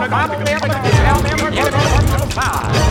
gonna follow them and tell them we're gonna work so far.